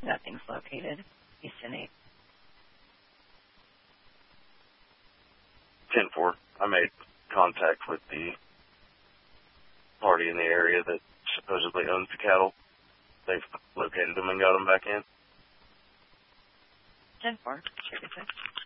Nothing's located. Houston 8. 10-4. I made contact with the party in the area that supposedly owns the cattle. They've located them and got them back in. 10-4. Sure, good.